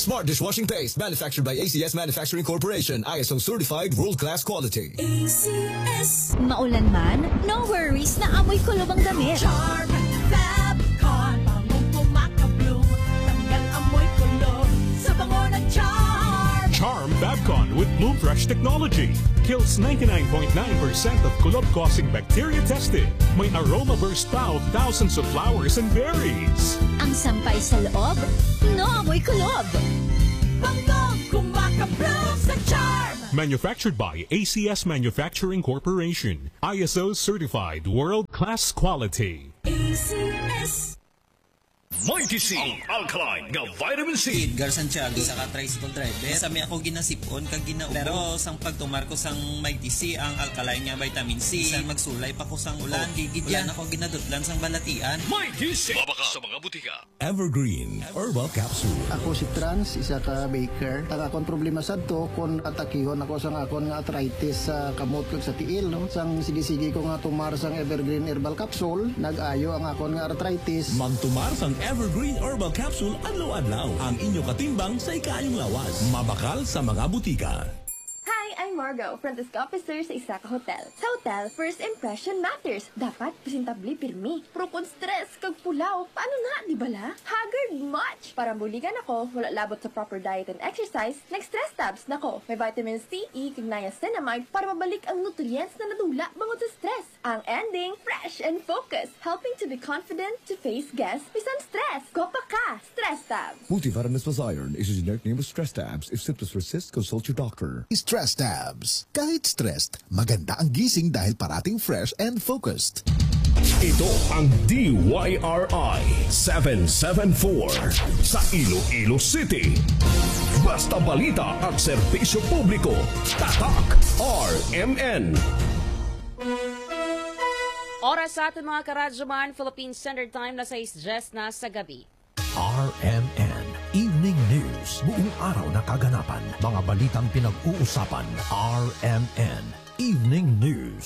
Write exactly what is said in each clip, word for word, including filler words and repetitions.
Smart dishwashing paste manufactured by A C S Manufacturing Corporation. I S O certified world-class quality. A C S. Maulan man, no worries na amoy kulob ang damit. Charm Fabcon. Bangong pumakabloom. Tanggal amoy kulob sa bango ng Charm. Charm Fabcon with Bloom Fresh technology. Kills ninety-nine point nine percent of kulob-causing bacteria tested. May aroma burst pa of thousands of flowers and berries. Ang sampay sa loob, no amoy kulob. Bangong kumakabloom sa Charm. Manufactured by A C S Manufacturing Corporation. I S O certified world-class quality. A C S. Mighty C, alkaline nga vitamin C. Edgar Santiago sa ka-tricycle driver. Sa may ako ginasipon kag ginaubo. Pero sang pagtumar ko sang Mighty C ang alkaline nga vitamin C. Sang magsulay pa ko sang ulan. Oh, gigid yan ako ginadutlan sang balatian. Mighty C. Mabaka sa mga butika. Evergreen Herbal Capsule. Ako si Trans, isa ka baker. Taka akong problema sad to kung atakihon ako sang akon nga arthritis sa kamot kag sa tiil. No? Sang sige-sige ko nga tumar sang Evergreen Herbal Capsule, nag-ayo ang akon nga arthritis. Mantumar sang Evergreen Herbal Capsule adlaw-adlaw. Ang inyo katimbang sa ikayong lawas. Mabakal sa mga butika. Hi, I'm Margo, front desk officer sa isa ka hotel. Sa hotel, first impression matters. Dapat presentabli pirmi. Pero kung stress kag pulaw, paano na, di bala? Haggard much! Para buligan ako, wala labot sa proper diet and exercise, nag-stress tabs nako. May vitamin C, E, kag niacinamide para mabalik ang nutrients na nadula bangod sa stress. Ang ending, fresh and focused, helping to be confident to face guests with some stress. Go pa ka! Stress tabs! Multivitamins plus iron is a generic name of stress tabs. If symptoms persist, consult your doctor. Stress tabs. Kahit stressed, maganda ang gising dahil parating fresh and focused. Ito ang D Y R I seven seven four sa Iloilo City. Basta balita at serbisyo publiko. Tatak R M N. Oras sa atin mga karadyoman, Philippine Standard Time na sais Jess na sa gabi. R M N Evening News. Buong araw na kaganapan. Mga balitang pinag-uusapan. R M N Evening News.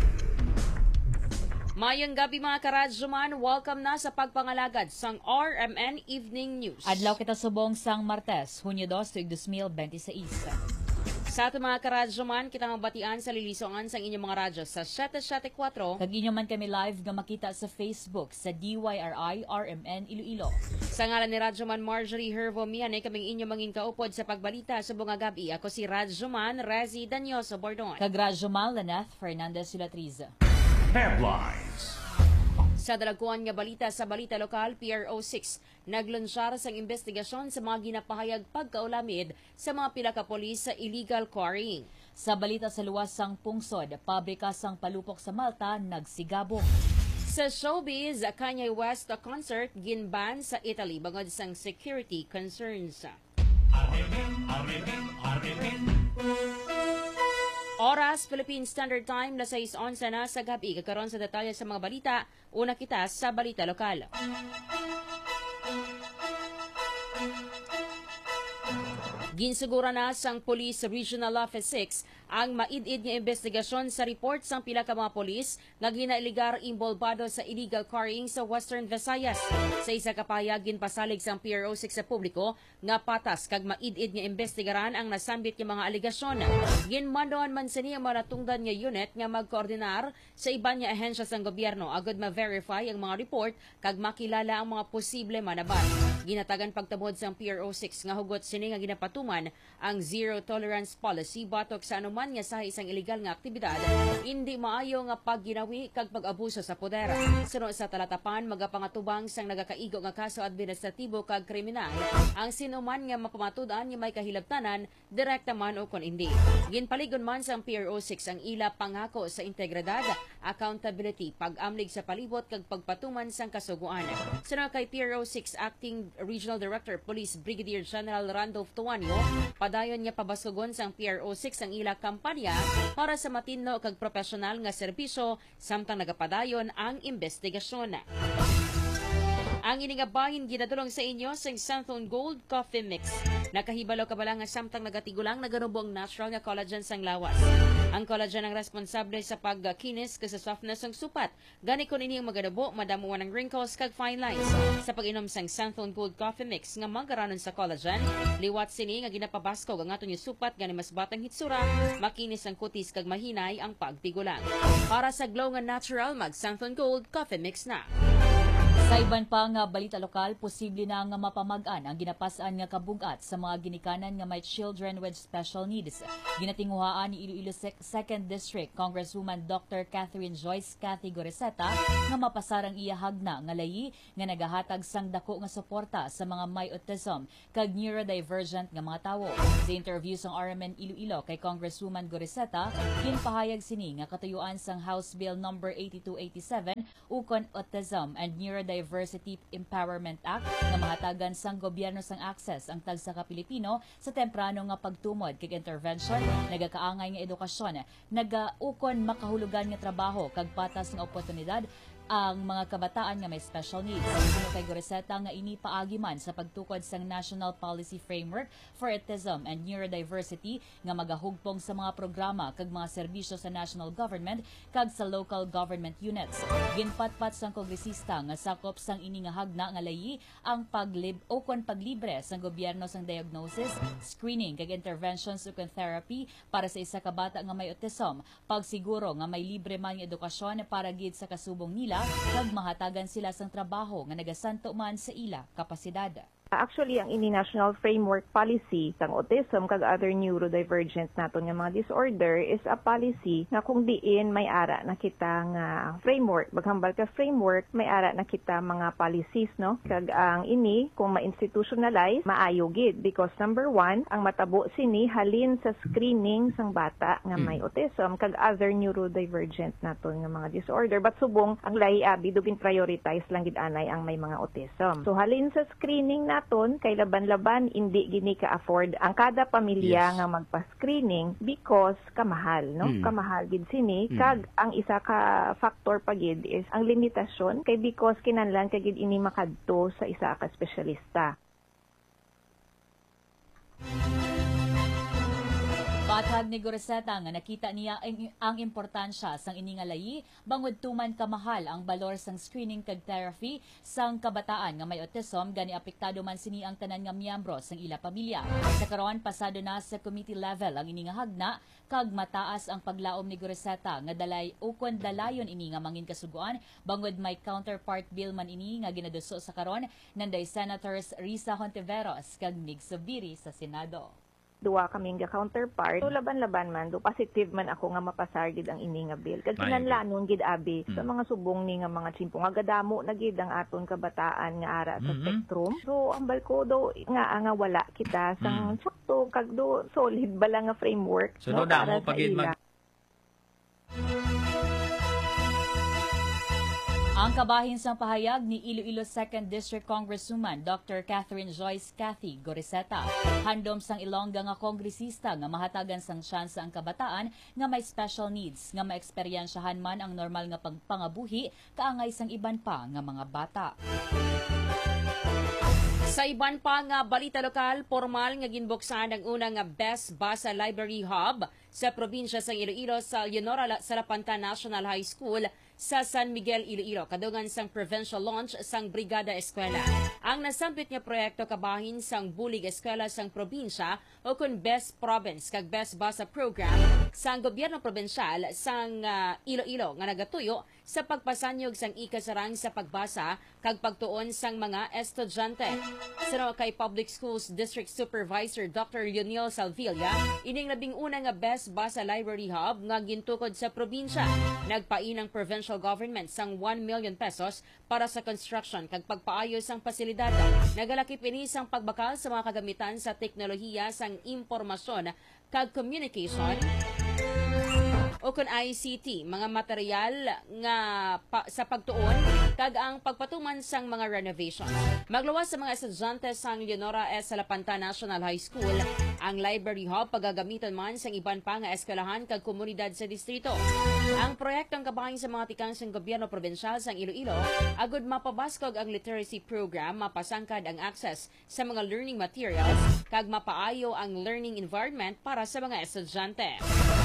Mayang gabi mga karadyoman, welcome na sa pagpangalagad sang R M N Evening News. Adlaw kita subong sang Martes, Hunyo dos, tuig two thousand twenty-six. Sa ato mga karadyoman, kita mabatian sa lilisongan sang inyong mga radyo sa seven seven four. Kag inyo man kami live nga makita sa Facebook sa D Y R I R M N Iloilo. Sa ngalan ni Radyoman Marjorie Hervo Mihanay, kaming inyo mangin kaupod sa pagbalita sa bunga gabi. Ako si Radyoman Rezi Danyoso Bordon. Kag Radyoman Laneth Fernandez Sulatriza. Headlines. Sa dalagkuan nga balita sa balita lokal, P R O six naglunsyar sang investigasyon sa mga ginapahayag pagkaulamid sa mga pila ka polis sa illegal quarrying. Sa balita sa luwas sang pungsod, pabrika sang palupok sa Malta nagsigabong. Sa showbiz, Kanye West concert ginban sa Italy bangod sang security concerns. Oras, Philippine Standard Time, las sais onse na sa gabi. Kakaroon sa detalye sa mga balita, una kita sa balita lokal. Ginsugura na sang Police Regional Office six ang maid-id nga investigasyon sa report sang pila ka mga polis nga ginailegar involvado sa illegal quarrying sa Western Visayas. Sa isa ka pahayag ginpasalig sang P R O six sa publiko nga patas kag maid-id nga investigaran ang nasambit nga mga alegasyon. Ginmandoan man sa niya mga natungdan nga unit nga magkoordinar sa iban nga ahensya sang gobyerno agud ma-verify ang mga report kag makilala ang mga posible manabat. Ginatagan pagtabod sang P R O six nga hugot sini nga ginapatuman ang zero tolerance policy batok sa anuman nga sa isang illegal nga aktibidad, hindi maayo nga pagginawi kag pag-abuso sa poder. Sunod sa talatapan, magapangatubang sang nagakaigo nga kaso administratibo kag kriminal, ang sinuman nga mapamatudan nga may kahilabtanan, direkta man o kon hindi. Ginpaligon man sang P R O six ang ila pangako sa integridad, accountability, pag-amlig sa palibot kag pagpatuman sang kasuguan. Sunod kay P R O six Acting Regional Director Police Brigadier General Randolph Tuanyo, padayon nga pabasugon sang P R O six ang ila kampanya para sa matinno kag profesional nga serbisyo samtang nagapadayon ang investigasyon. Ang iningabahin ginadulong sa inyo sa Santhon Gold Coffee Mix. Nakahibalo ka bala nga samtang nagatigulang nagarubong natural nga collagen sang lawas. Ang collagen ang responsable sa pagkinis sa softness ng supat. Gani kun ini ang magadubo, madamuan ng wrinkles kag fine lines. Sa pag-inom sang Santhon Gold Coffee Mix nga magaranon sa collagen, liwat sini nga ginapabasko ang aton yung supat gani mas batang hitsura, makinis ang kutis kag mahinay ang pagtigulang. Para sa glow nga natural, mag Santhon Gold Coffee Mix na. Sa iban pa nga balita lokal, posible na nga mapamag-an ang ginapasan nga kabugat sa mga ginikanan nga may children with special needs. Ginatinguhaan ni Iloilo second District Congresswoman Doctor Catherine Joyce Cathy Goreseta nga mapasarang iyahag na nga layi nga nagahatag sang dako nga suporta sa mga may autism kag neurodivergent nga mga tawo. Sa interview sang R M N Iloilo kay Congresswoman Goreseta, ginpahayag sini nga katuyuan sang House Bill number eighty-two eighty-seven ukon Autism and Neurodivergent Diversity Empowerment Act nga mahatagan sang gobyerno sang access ang tagsa ka Pilipino sa temprano nga pagtumod kag intervention, nagakaangay nga edukasyon, nagaukon makahulugan nga trabaho kag patas nga oportunidad ang mga kabataan nga may special needs. Sa kay Goreseta nga ini paagi man sa pagtukod sang National Policy Framework for Autism and Neurodiversity nga magahugpong sa mga programa kag mga serbisyo sa national government kag sa local government units. Ginpatpat sang kongresista nga sakop sang ini nga hagna nga layi ang paglib o kon paglibre sang gobyerno sang diagnosis, screening kag interventions ukon therapy para sa isa ka bata nga may autism, pagsiguro nga may libre man nga edukasyon para gid sa kasubong nila kag mahatagan sila sang trabaho nga nagasanto man sa ila kapasidad. Actually, ang ini National Framework Policy sang autism kag other neurodivergent naton nga mga disorder is a policy nga kung diin may ara na kita nga framework, maghambal ka framework, may ara na kita mga policies, no? Kag ang ini kung ma-institutionalize, maayo gid because number one, ang matabo sini halin sa screening sang bata nga may autism kag other neurodivergent naton nga mga disorder, but subong ang lahi abi dugin prioritize lang gid anay ang may mga autism. So halin sa screening na naton kay laban-laban hindi gini ka-afford ang kada pamilya yes. nga magpa-screening because kamahal, no? Mm. Kamahal gid sini mm. kag ang isa ka factor pa gid is ang limitasyon kay because kinahanglan kay gid ini makadto sa isa ka espesyalista. Patag ni Goreseta nga nakita niya ang, ang importansya sang ini nga layi bangod tuman kamahal ang balor sang screening kag therapy sang kabataan nga may autism gani apektado man sini ang tanan nga miyembro sang ila pamilya. Sa karon pasado na sa committee level ang ini nga hagna kag mataas ang paglaom ni Goreseta nga dalay ukon dalayon ini nga mangin kasuguan bangod may counterpart bill man ini nga ginaduso sa karon nanday Senators Risa Hontiveros kag Mig Subiri sa Senado. Duwa kaming ga counterpart. So laban-laban man do positive man ako nga mapasar gid ang ini nga bill. Kag kinahanglanon gid abi hmm. sa mga subong ni nga mga tsimpo nga gadamo na gid ang aton kabataan nga ara sa mm-hmm. spectrum. So ang balko do nga nga wala kita sang hmm. sakto kag do solid bala nga framework. So no, damo pagid mag Ang kabahin sang pahayag ni Iloilo second District Congresswoman Doctor Catherine Joyce Cathy Goreseta. Handom sang Ilongga nga kongresista nga mahatagan sang tsansa ang kabataan nga may special needs nga maeksperiensyahan man ang normal nga pagpangabuhi kaangay sang iban pa nga mga bata. Sa iban pa nga balita lokal, formal nga ginbuksan ang unang nga Best Basa Library Hub sa probinsya sa Iloilo sa Leonora Salapantan National High School sa San Miguel, Iloilo, kadungan sang provincial launch sang Brigada Eskwela. Ang nasampit nga proyekto kabahin sang Bulig Eskwela sang probinsya o kun Best Province kag Best Basa Program sang gobyerno probensyal sang uh, Iloilo nga nagatuyo sa pagpasanyog sang ikasarang sa pagbasa kag pagtuon sang mga estudyante. Sino kay Public Schools District Supervisor Doctor Leonel Salvilla, ining labing una nga Best Basa Library Hub nga gintukod sa probinsya. Nagpain ang provincial government sang one million pesos para sa construction kag pagpaayos sang pasilidad. Nagalakip ini sang pagbakal sa mga kagamitan sa teknolohiya sang impormasyon kag communication o kun I C T, mga material nga pa, sa pagtuon kag ang pagpatuman sang mga renovation. Magluwas sa mga estudyante sang Leonora S. Salapanta National High School ang library hub pagagamiton man sang iban pa nga eskwelahan kag komunidad sa distrito. Ang proyektong kabahin sa mga tikang sang gobyerno probensyal sang Iloilo agud mapabaskog ang literacy program, mapasangkad ang access sa mga learning materials kag mapaayo ang learning environment para sa mga estudyante.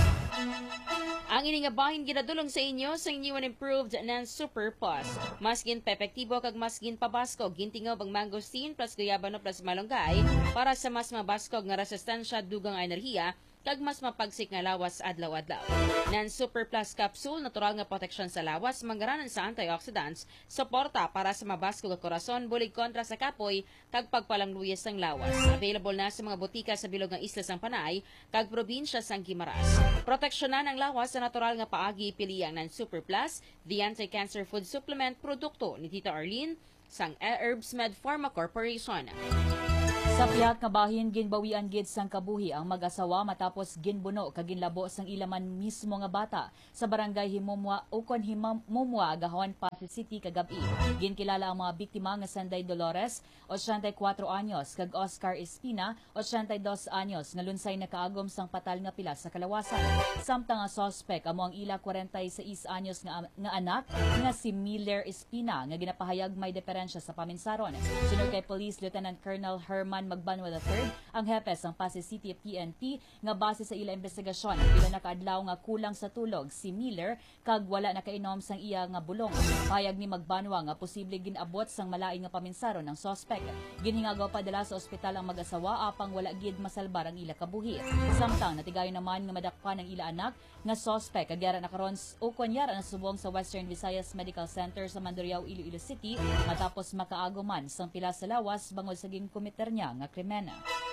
Ang ining bahin ginadulong sa inyo sa new and improved ng Super Plus. Mas gin pepektibo kag mas gin pabaskog gintingaw ang mangosteen plus guyabano plus malunggay para sa mas mabaskog nga resistensya dugang enerhiya kag mas mapagsik nga lawas adlaw-adlaw. Nan Super Plus Capsule, natural nga proteksyon sa lawas, manggaranan sa antioxidants, suporta para sa mabaskog nga korason, bulig kontra sa kapoy, kag pagpalangluyas ng lawas. Available na sa mga butika sa bilog ng isla sang Panay, kag probinsya sang Guimaras. Proteksyonan ang lawas sa natural nga paagi pili ang nan Super Plus, the anti-cancer food supplement produkto ni Tita Arlene sang Herbs Med Pharma Corporation. Sa piyak nga bahin ginbawian gid sang kabuhi ang mag-asawa matapos ginbuno kag ginlabo sang ilaman mismo nga bata sa barangay Himumwa ukon Himumwa Agahawan Pasig City kagabi. Ginkilala ang mga biktima nga Sanday Dolores, eighty-four anyos kag Oscar Espina, eighty-two anyos nga lunsay nakaagom sang patal nga pila sa kalawasan. Samtang ang suspect amo ang ila forty-six anyos nga, nga anak nga si Miller Espina nga ginapahayag may diferensya sa paminsaron. Sunod kay Police Lieutenant Colonel Herman Magbanwa the third, ang hepe sang Pasig City P N P nga base sa ila investigasyon pila nakaadlaw nga kulang sa tulog si Miller kag wala nakainom sang iya nga bulong. Payag ni Magbanwa nga posible ginabot sang malain nga paminsaro ng suspect. Ginhingagaw padala sa ospital ang mag-asawa apang wala gid masalbar ang ila kabuhi. Samtang natigayon naman nga madakpan ang ila anak nga suspect kag yara na karon o kunyara na subong sa Western Visayas Medical Center sa Mandurriao, Iloilo City matapos makaaguman sang pila sa lawas bangod sa ginkomiter niya nga krimen.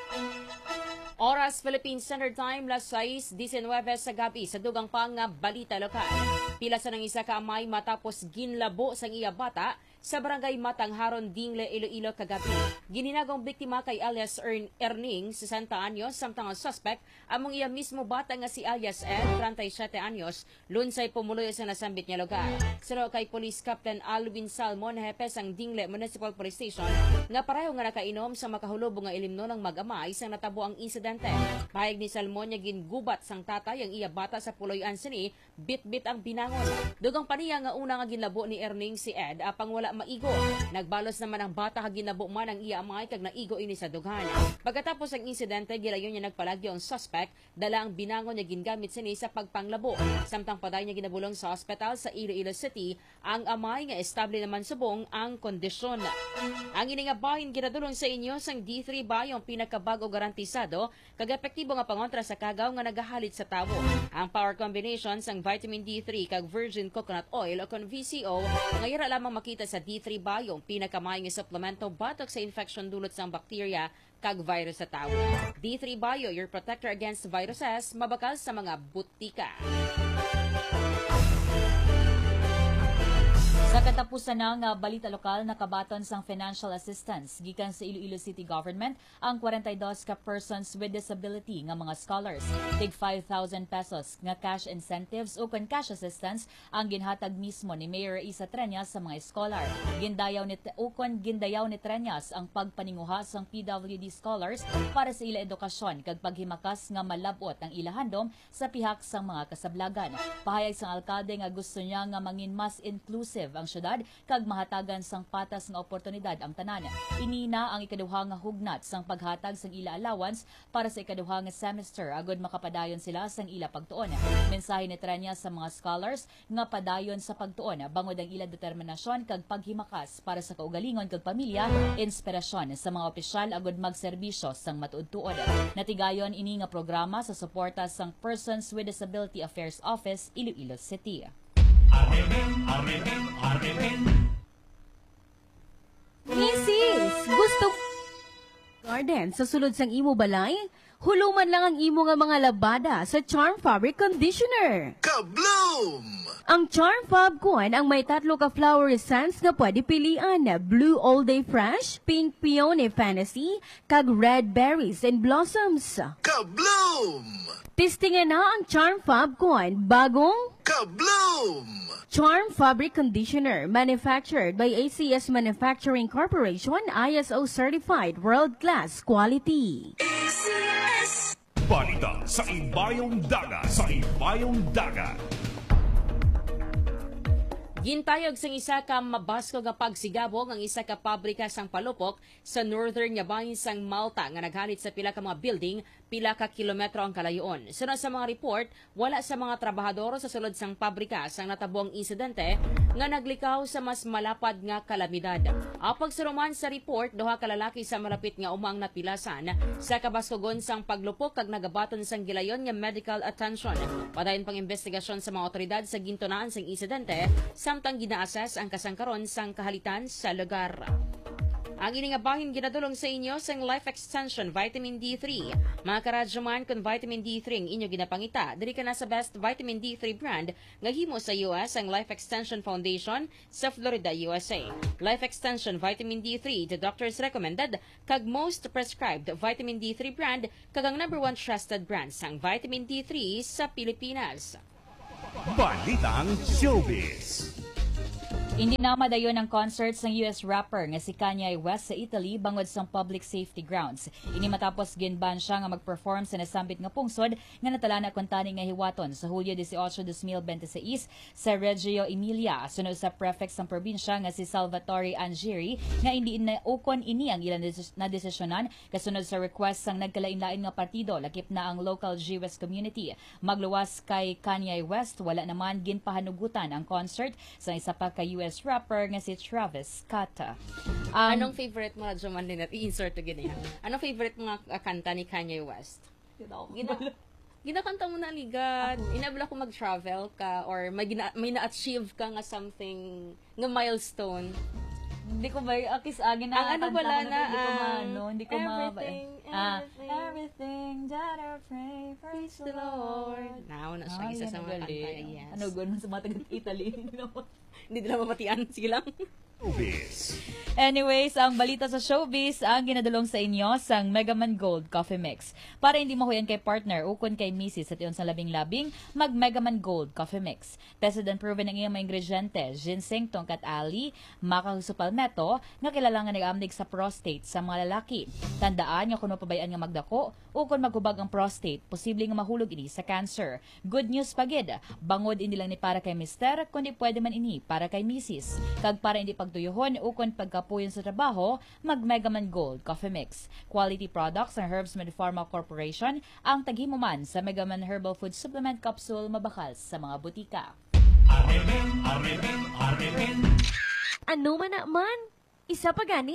Oras Philippine Standard Time, las sais diecinueve sa gabi sa dugang pang nga balita lokal. Pila sa nang isa ka amay matapos ginlabo sang iya bata sa barangay Matangharon, Dingle, Iloilo kagabi. Gininagong biktima kay alias Erning, sixty anyos, samtang ang suspect among iya mismo bata nga si alias Ed, thirty-seven anyos, lunsay pumuloy sa nasambit niya lugar. Sunod kay Police Captain Alvin Salmon, hepe sang Dingle Municipal Police Station, nga pareho nga nakainom sa makahulubong nga ilimno ng mag-amay sang natabo ang insidente. Pahayag ni Salmon niya gingubat sang tatay ang iya bata sa puloy-an sini, bit-bit ang binangon. Dugang paniya nga una nga ginlabo ni Erning si Ed, apang wala maigo. Nagbalos naman ang bata kag ginabo man ang iya amay kag naigo ini sa dughan. Pagkatapos ang insidente, gilayon niya nagpalagyo ang suspect, dala ang binangon niya gingamit sini sa pagpanglabo. Samtang paday niya ginabulong sa hospital sa Iloilo City, ang amay nga estable naman subong ang kondisyon. Ang ini nga bahin ginadulong sa inyo sang D three bayong pinakabago garantisado kag epektibo nga pangontra sa kagaw nga nagahalit sa tawo. Ang power combination sang vitamin D three kag virgin coconut oil o kon V C O nga ira lamang makita sa D three bayong pinakamaayong nga suplemento batok sa infection dulot sang bakterya kag virus sa tawo. D three Bio, your protector against viruses, mabakal sa mga butika. Sa katapusan ng uh, balita lokal, nakabaton sang financial assistance gikan sa Iloilo City Government ang forty-two ka persons with disability nga mga scholars. Tig five thousand pesos nga cash incentives o kon cash assistance ang ginhatag mismo ni Mayor Isa Treñas sa mga scholar. Gindayaw ni o kon gindayaw ni Treñas ang pagpaninguha sang P W D scholars para sa ila edukasyon kag paghimakas nga malabot ang ilahandom sa pihak sang mga kasablagan. Pahayag sang alkalde nga gusto niya nga mangin mas inclusive ang syudad kag mahatagan sang patas nga oportunidad ang tanan. Inina ang ikaduha nga hugnat sang paghatag sang ila allowance para sa ikaduha nga semester agod makapadayon sila sang ila pagtuon. Mensahe ni Treñas sa mga scholars nga padayon sa pagtuon bangod ang ila determinasyon kag paghimakas para sa kaugalingon kag pamilya, inspirasyon sa mga opisyal agod magserbisyo sang matuod-tuod. Natigayon ini nga programa sa suporta sang Persons with Disability Affairs Office, Iloilo City. Missis, gusto garden sa sulod sang imo balay? huluman lang ang imo nga mga labada sa Charm Fabric Conditioner. Kabloom! Ang Charm Fab kuan ang may tatlo ka flower scents nga pwede pilian, Blue All Day Fresh, Pink Peony Fantasy, kag Red Berries and Blossoms. Kabloom! Testingan na ang Charm Fab kuan bagong Kabloom! Charm Fabric Conditioner, manufactured by A C S Manufacturing Corporation, I S O certified world-class quality. Balita sa Ibayong Dagat. Sa Ibayong Dagat. Gintayog sang isa ka mabasko nga pagsigabog ang isa ka pabrika sang palupok sa northern nga bahin sang Malta nga naghalit sa pila ka mga building pila ka kilometro ang kalayon. Sunod sa mga report, wala sa mga trabahador sa sulod sang pabrika sang natabong insidente nga naglikaw sa mas malapad nga kalamidad. Apag suruman sa report, duha ka lalaki sa malapit nga umang napilasan sa kabaskogon sang paglupok kag nagabaton sang gilayon nga medical attention. Padayon pang investigasyon sa mga otoridad sa gintunaan sang insidente samtang gina-assess ang kasangkaron sang kahalitan sa lugar. Ang ini nga bahin ginadulong sa inyo sang Life Extension Vitamin D three. Mga karadyoman, kung Vitamin D three ang inyo ginapangita, diri ka na sa best Vitamin D three brand nga himo sa U S ang Life Extension Foundation sa Florida, U S A. Life Extension Vitamin D three, the doctors recommended kag most prescribed Vitamin D three brand kag ang number one trusted brand sang Vitamin D three sa Pilipinas. Balitang Showbiz. Hindi na madayon ang concert ng U S rapper nga si Kanye West sa Italy bangod sa public safety grounds. Ini matapos ginban siya nga mag-perform sa nasambit nga pungsod nga natala na kuntani nga hiwaton sa Hulyo eighteen, twenty twenty-six sa Reggio Emilia sunod sa prefect ng probinsya nga si Salvatore Angieri nga hindi na ukon ini ang ilang na desisyonan kasunod sa request sang nagkalain-lain nga partido lakip na ang local Jewish community. Magluwas kay Kanye West, wala naman ginpahanugutan ang concert sa isa pa kay U S rapper nga si Travis Scott. Um, Anong favorite mo na Juman din at i-insert to ganyan? Anong favorite mga uh, kanta ni Kanye West? Gina, ginakanta mo na ligat. Inabla ko mag-travel ka or may, gina, may na-achieve ka nga something nga milestone. Hindi ko ba, akis agin na. Ang ano pala na, hindi ko ma, no, hindi ko ma, everything, ah, everything, everything that I pray, praise the Lord. Now, na siya isa sa mga kanta. Yes. Ano, ganun sa mga taga-Italy. Hindi nila mamatian. Sige lang. Showbiz. Anyways, ang balita sa showbiz ang ginadulong sa inyo sang Megaman Gold Coffee Mix. Para hindi mahuyan kay partner, ukon kay misis at iyon sa labing-labing, mag Megaman Gold Coffee Mix. Tested and proven ang iyong mga ingrediente, ginseng, tongkat ali, makahuso palmetto, nga kilalangan nag-amnig sa prostate sa mga lalaki. Tandaan nga kung mapabayaan nga magdako, ukon magubag ang prostate, posible nga mahulog ini sa cancer. Good news pagid, bangod hindi lang ni para kay mister, kundi pwede man ini para kay misis. Kag para hindi pagtuyuhon, ukon pagkapuyon sa trabaho, mag Megaman Gold Coffee Mix. Quality products ng Herbs Med Pharma Corporation ang taghimuman sa Megaman Herbal Food Supplement Capsule mabakal sa mga butika. Arremen, arremen, arremen. Ano man naman? Isa pa gani?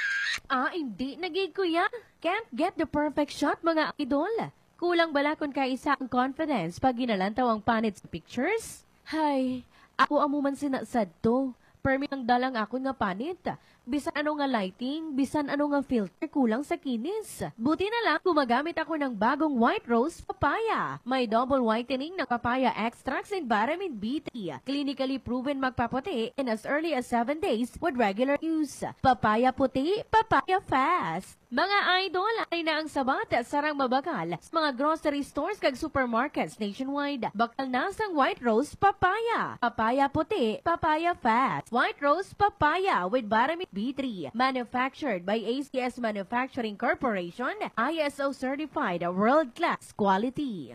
Ah, hindi nagig kuya. Can't get the perfect shot mga idol. Kulang bala kung kaisa ang confidence pag ginalantaw ang panit sa pictures? Hay, ako amuman sinasad to. Permi ang dalang ako nga panit. Bisan ano nga lighting, bisan ano nga filter, kulang sa kinis. Buti na lang, gumagamit ako ng bagong White Rose Papaya. May double whitening ng papaya extracts and vitamin B three. Clinically proven magpaputi in as early as seven days with regular use. Papaya puti, papaya fast. Mga idol, ay na ang sabat at sarang mabakal sa mga grocery stores kag supermarkets nationwide. Bakal na sang White Rose Papaya. Papaya puti, papaya fast. White Rose Papaya with vitamin B three. Manufactured by A C S Manufacturing Corporation, I S O certified world-class quality.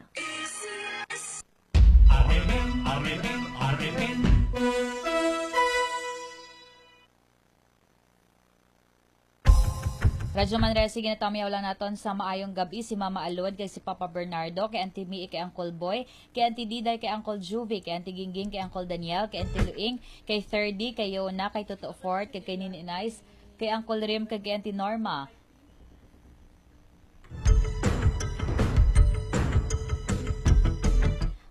Arremen, arremen, arremen. Radyo Manresi, ginatamiyaw lang naton sa maayong gabi si Mama Alod, kay si Papa Bernardo, kay Auntie Mii, kay Uncle Boy, kay Auntie Diday, kay Uncle Juvie, kay Auntie Gingging, kay Uncle Daniel, kay Auntie Luing, kay Thirdy, kay Yona, kay Toto Fort, kay kay Nini Nice, kay Uncle Rim, kay kay Auntie Norma.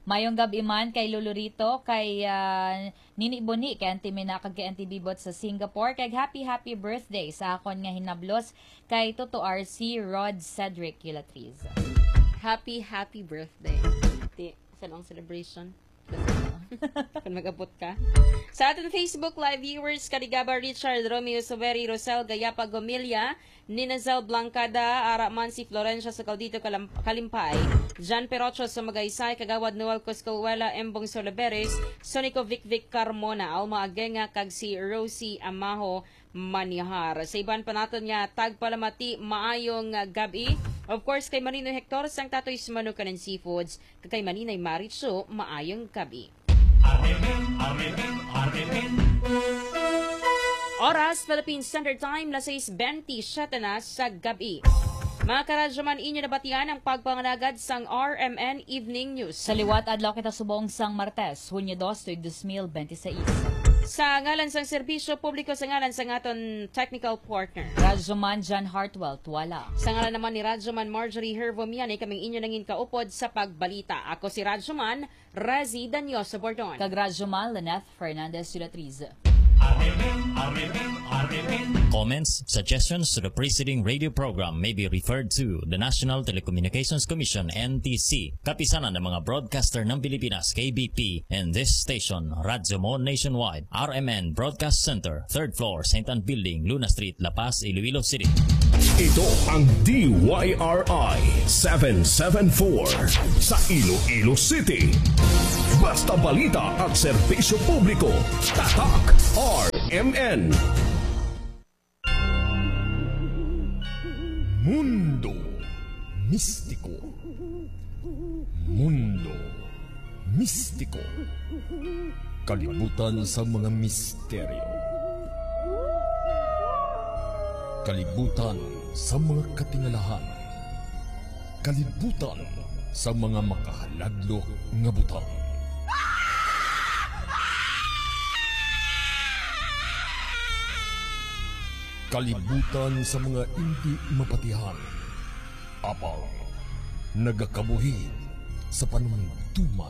Mayong gabi man kay Lulurito, kay uh, Nini Boni, kay Auntie Mina, kag kay Auntie Bibot sa Singapore, kay happy happy birthday sa akon nga hinablos kay Toto R C Rod Cedric Kilatriz. Happy happy birthday. Di, sa long celebration. Kung mag-abot ka. Sa ating Facebook Live viewers, Kadigaba Richard, Romeo Soveri, Rosel Gayapa Gomilia, Ninazal Blancada, Ara Mansi Florencia sa Caldito Kalam- Kalimpay, Jan Perocho sa Magaysay, Kagawad Noel Coscolwela, Embong Solaberes, Sonico Vic Vic Carmona, Alma Agenga, kag si Rosie Amaho Manihar. Sa iban pa natin nga, tagpalamati, maayong uh, gabi. Of course, kay Marino Hector, sang Tatoy Manukan and Seafoods, kay Maninay Maritso, maayong gabi. Oras, Philippine Standard Time, na sais twenty-seven na sa gabi. Mga karadyoman, inyo nabatian ang pagpanganagad sang R M N Evening News. Sa liwat, adlaw kita subong sang Martes, Hunyo two, tuig two mil twenty-six. Sa ngalan sang serbisyo publiko, sa ngalan sang aton technical partner Radyoman John Hartwell, tuwala. Sa ngalan naman ni Radyoman Marjorie Hervomian, ay kaming inyo nangin kaupod sa pagbalita. Ako si Radyoman Razi Danyoso Bordon. Kag Radyoman Lyneth Fernandez Sulatriz. Comments, suggestions to the preceding radio program may be referred to the National Telecommunications Commission N T C, kapisanan ng mga broadcaster ng Pilipinas K B P, and this station, Radyo Mo Nationwide, R M N Broadcast Center, third floor, Saint Anne Building, Luna Street, La Paz, Iloilo City. Ito ang D Y R I seven seven four sa Iloilo City. Basta balita at serbisyo publiko. Tatak R M N. Mundo Mistiko. Mundo Mistiko. Kalibutan sa mga misteryo. Kalibutan sa mga katingalahan. Kalibutan sa mga makahaladlok nga butang. Kalibutan sa mga hindi mapatihan. Apang nagakabuhi sa panuntuman.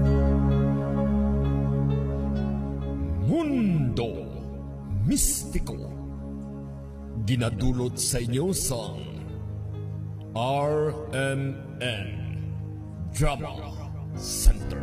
Mundo Mistiko. Ginadulot sa inyo sa R M N Drama Center.